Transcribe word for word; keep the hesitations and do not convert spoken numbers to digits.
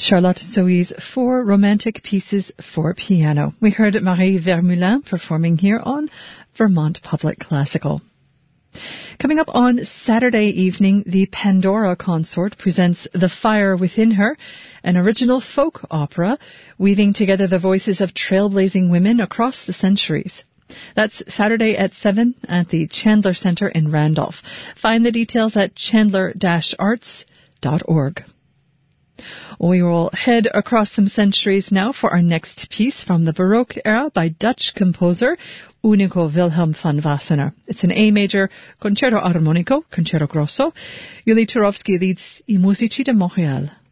Charlotte Sohi's four romantic pieces for piano. We heard Marie Vermeulen performing here on Vermont Public Classical. Coming up on Saturday evening, the Pandora Consort presents The Fire Within Her, an original folk opera weaving together the voices of trailblazing women across the centuries. That's Saturday at seven at the Chandler Center in Randolph. Find the details at chandler dash arts dot org. We will head across some centuries now for our next piece from the Baroque era by Dutch composer Unico Wilhelm van Wassenaar. It's an A major concerto armonico, concerto grosso. Yuli Turovsky leads I Musici de Montréal.